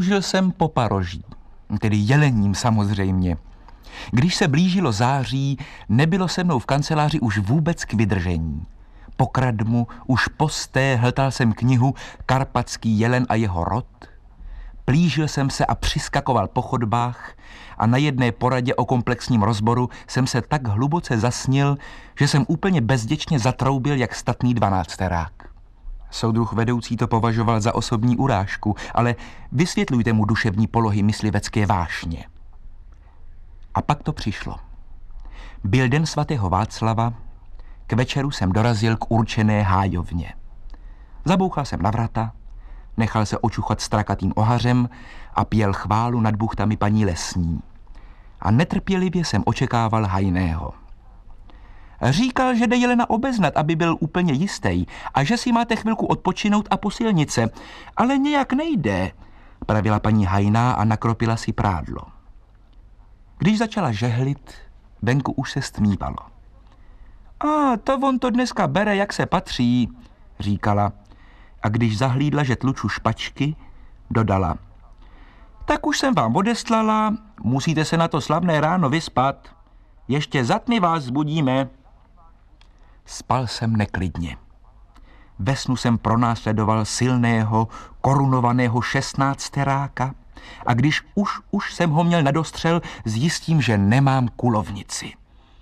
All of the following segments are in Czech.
Toužil jsem po paroží, tedy jelením samozřejmě. Když se blížilo září, nebylo se mnou v kanceláři už vůbec k vydržení. Po kradmu, už posté hltal jsem knihu Karpatský jelen a jeho rod. Plížil jsem se a přiskakoval po chodbách a na jedné poradě o komplexním rozboru jsem se tak hluboce zasnil, že jsem úplně bezděčně zatroubil jak statný dvanácterák. Soudruh vedoucí to považoval za osobní urážku, ale vysvětlujte mu duševní polohy myslivecké vášně. A pak to přišlo. Byl den svatého Václava, k večeru jsem dorazil k určené hájovně. Zabouchal jsem na vrata, nechal se očuchat strakatým ohařem a pěl chválu nad buchtami paní Lesní. A netrpělivě jsem očekával Hajného. Říkal, že jde Jelena obeznat, aby byl úplně jistý, a že si máte chvilku odpočinout a posilnit se. Ale nějak nejde, pravila paní Hajná a nakropila si prádlo. Když začala žehlit, venku už se stmívalo. A to on to dneska bere, jak se patří, říkala. A když zahlídla, že tluču špačky, dodala. Tak už jsem vám odeslala, musíte se na to slavné ráno vyspat. Ještě za tmy vás zbudíme. Spal jsem neklidně. Ve snu jsem pronásledoval silného, korunovaného šestnácteráka a když už jsem ho měl na dostřel, zjistím, že nemám kulovnici.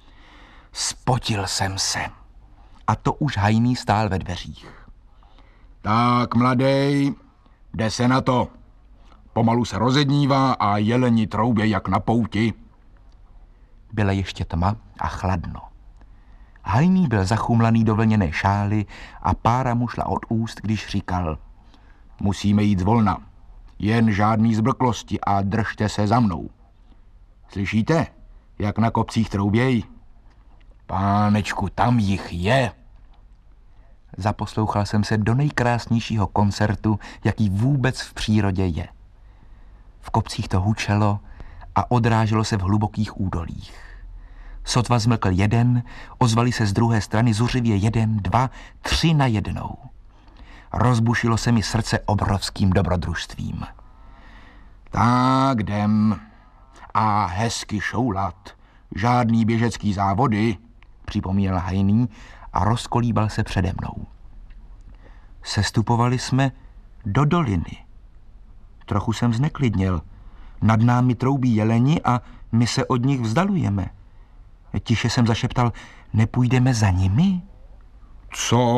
Spotil jsem se. A to už Hajný stál ve dveřích. Tak, mladej, jde se na to. Pomalu se rozednívá a jeleni troubě jak na pouti. Byla ještě tma a chladno. Hajný byl zachumlaný do vlněné šály a pára mu šla od úst, když říkal. Musíme jít zvolna. Jen žádný zblklosti a držte se za mnou. Slyšíte, jak na kopcích trouběj? Pánečku, tam jich je. Zaposlouchal jsem se do nejkrásnějšího koncertu, jaký vůbec v přírodě je. V kopcích to hučelo a odráželo se v hlubokých údolích. Sotva zmlkl jeden, ozvali se z druhé strany zuřivě 1, 2, 3 najednou. Rozbušilo se mi srdce obrovským dobrodružstvím. Tak jdem. A hezky šoulat. Žádný běžecký závody, připomněl Hajný a rozkolíbal se přede mnou. Sestupovali jsme do doliny. Trochu jsem zneklidněl. Nad námi troubí jeleni a my se od nich vzdalujeme. Tiše jsem zašeptal, nepůjdeme za nimi? Co?